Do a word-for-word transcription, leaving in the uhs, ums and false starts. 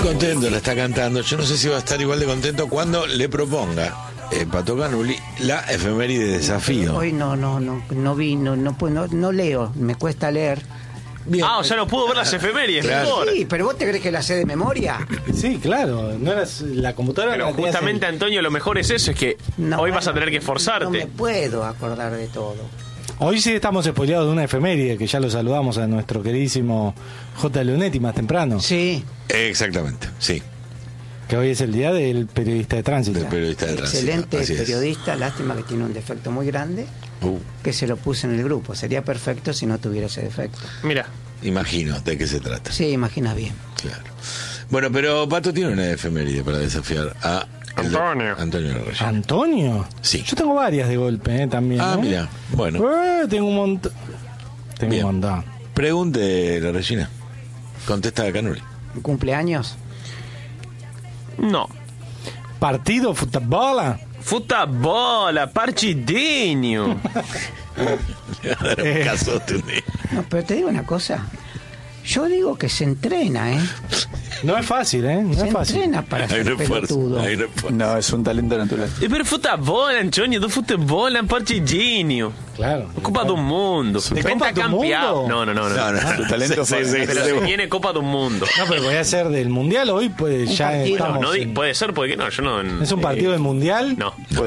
contento, la está cantando. Yo no sé si va a estar igual de contento cuando le proponga eh, Pato Canuli la efeméride de desafío. Hoy no, no, no, no vi, no, no, no, no leo, me cuesta leer. Bien. Ah, o sea, no pudo ver las efemérides. Claro. Sí, pero vos te crees que la sé de memoria. Sí, claro, no eras la computadora. Pero justamente, en... Antonio, lo mejor es eso, es que no, hoy bueno, vas a tener que esforzarte. No me puedo acordar de todo. Hoy sí estamos spoileados de una efeméride, que ya lo saludamos a nuestro queridísimo J. Leonetti más temprano. Sí. Exactamente, sí. Que hoy es el día del periodista de tránsito. Del periodista de tránsito. Excelente periodista, lástima que tiene un defecto muy grande, uh. que se lo puse en el grupo. Sería perfecto si no tuviera ese defecto. Mira. Imagino de qué se trata. Sí, imaginas bien. Claro. Bueno, pero Pato tiene una efeméride para desafiar a Antonio. Antonio Larraín. ¿Antonio? Sí. Yo tengo varias de golpe, ¿eh? También. Ah, ¿no? mira. Bueno. Eh, tengo un montón. Tengo bien. un montón. Pregunte la Regina. Contesta a Canuli. ¿Cumpleaños? No. ¿Partido? ¿Futabola? Futabola, partidinho. eh, no, pero te digo una cosa. Yo digo que se entrena, ¿eh? No es fácil, ¿eh? No se es fácil. entrena para ser pelotudo. No, es un talento natural. E per futebol, Antonio, do futebol é partidinho. Claro. Copa do Mundo. ¿De Copa do Mundo? No, no, no. no. no, no. Su talento sí, sí, sí, pero sí. si tiene Copa do Mundo. No, pero voy a ser del Mundial hoy, pues un ya partido, estamos no, no, en... puede ser, porque no, yo no. ¿Es un partido eh, del Mundial? No. No.